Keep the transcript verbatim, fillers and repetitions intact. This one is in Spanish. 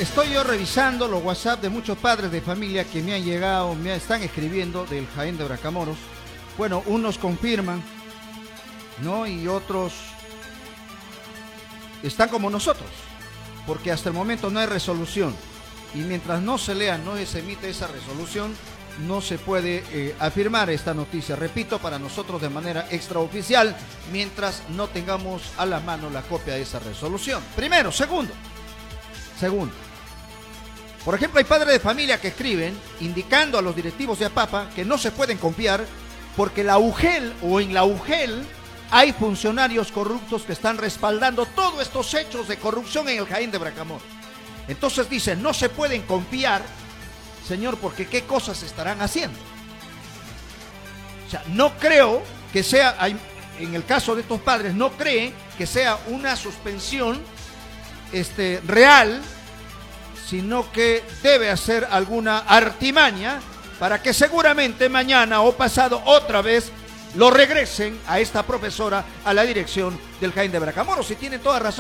estoy yo revisando los WhatsApp de muchos padres de familia que me han llegado, me están escribiendo del Jaén de Bracamoros. Bueno, unos confirman, ¿no? Y otros están como nosotros, porque hasta el momento no hay resolución. Y mientras no se lea, no se emite esa resolución, no se puede eh, afirmar esta noticia. Repito, para nosotros de manera extraoficial, mientras no tengamos a la mano la copia de esa resolución. Primero. Segundo. Segundo. Por ejemplo, hay padres de familia que escriben indicando a los directivos de APAPA que no se pueden confiar porque la UGEL o en la UGEL hay funcionarios corruptos que están respaldando todos estos hechos de corrupción en el Jaén de Bracamoros. Entonces dicen, no se pueden confiar, señor, porque qué cosas estarán haciendo. O sea, no creo que sea, en el caso de estos padres, no creen que sea una suspensión este, real, sino que debe hacer alguna artimaña para que seguramente mañana o pasado otra vez lo regresen a esta profesora a la dirección del Jaén de Bracamoros. Si tienen toda razón.